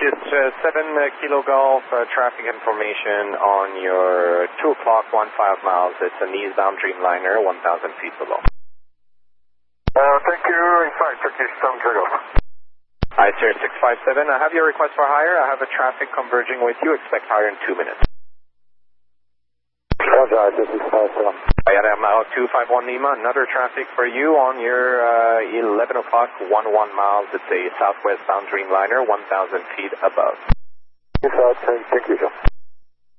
It's 7 Kilo Golf traffic information on your 2 o'clock, 15 miles. It's an eastbound Dreamliner, 1,000 feet below. Thank you. Inside Turkish 7 Kilo Golf. Hi, sir, 657. I have your request for hire. I have a traffic converging with you. Expect hire in 2 minutes. Roger, this is 57. I got Mile 251 Lima. Another traffic for you on your 11 o'clock, 11 miles. It's a southwestbound Dreamliner, 1,000 feet above. Yes, thank you, sir.